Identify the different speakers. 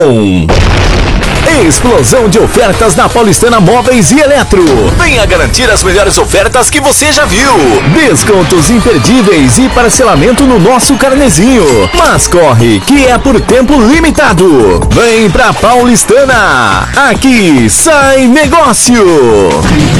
Speaker 1: Explosão de ofertas na Paulistana Móveis e Eletro. Venha garantir as melhores ofertas que você já viu. Descontos imperdíveis e parcelamento no nosso carnezinho. Mas corre, que é por tempo limitado. Vem pra Paulistana. Aqui sai negócio.